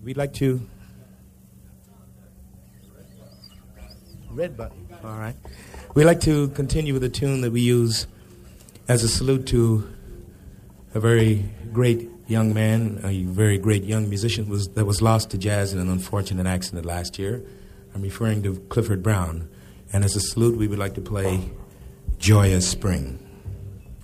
We'd like to... Red button. All right. We'd like to continue with a tune that we use as a salute to a very great young man, a very great young musician that was lost to jazz in an unfortunate accident last year. I'm referring to Clifford Brown. And as a salute, we would like to play Joyous Spring.